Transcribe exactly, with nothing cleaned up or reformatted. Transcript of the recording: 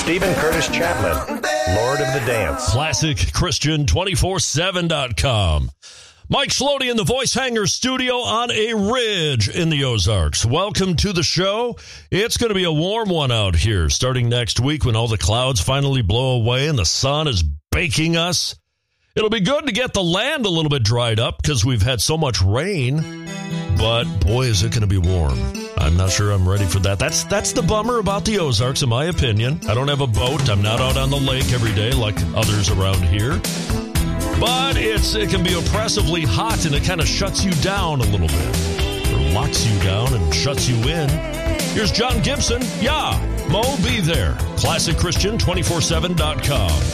Stephen Curtis Chapman, Lord of the Dance. Classic Christian two forty-seven dot com. Mike Slody in the Voice Hanger studio on a ridge in the Ozarks. Welcome to the show. It's going to be a warm one out here starting next week when all the clouds finally blow away and the sun is baking us. It'll be good to get the land a little bit dried up because we've had so much rain. But, boy, is it going to be warm. I'm not sure I'm ready for that. That's that's the bummer about the Ozarks, in my opinion. I don't have a boat. I'm not out on the lake every day like others around here. But it's it can be oppressively hot, and it kind of shuts you down a little bit. Or locks you down and shuts you in. Here's John Gibson. Yeah, Mo, be there. Classic Christian two forty-seven dot com.